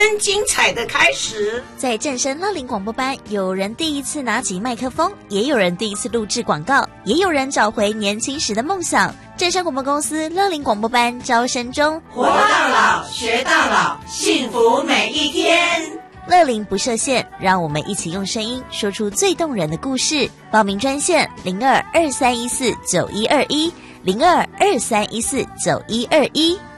精彩的开始。 在正声乐龄广播班，有人第一次拿起麦克风，也有人第一次录制广告，也有人找回年轻时的梦想。正声广播公司乐龄广播班招生中， 活到老，学到老，幸福每一天。 乐龄不设限，让我们一起用声音说出最动人的故事。报名专线0223149121，0223149121。